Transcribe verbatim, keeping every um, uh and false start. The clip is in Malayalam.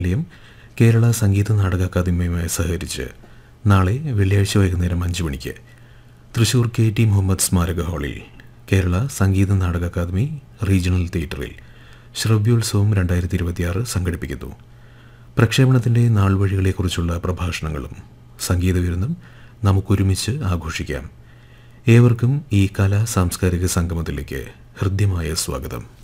യും കേരള സംഗീത നാടക അക്കാദമിയുമായി സഹകരിച്ച് നാളെ വെള്ളിയാഴ്ച വൈകുന്നേരം അഞ്ച് മണിക്ക് തൃശൂർ കെ ടി മുഹമ്മദ് സ്മാരക ഹാളിൽ കേരള സംഗീത നാടക അക്കാദമി റീജിയണൽ തിയേറ്ററിൽ ശ്രവ്യോത്സവം രണ്ടായിരത്തി ഇരുപത്തിയാറ് സംഘടിപ്പിക്കുന്നു. പ്രക്ഷേപണത്തിൻ്റെ നാൾവഴികളെക്കുറിച്ചുള്ള പ്രഭാഷണങ്ങളും സംഗീത വിരുന്നും നമുക്കൊരുമിച്ച് ആഘോഷിക്കാം. ഏവർക്കും ഈ കലാ സാംസ്കാരിക സംഗമത്തിലേക്ക് ഹൃദ്യമായ സ്വാഗതം.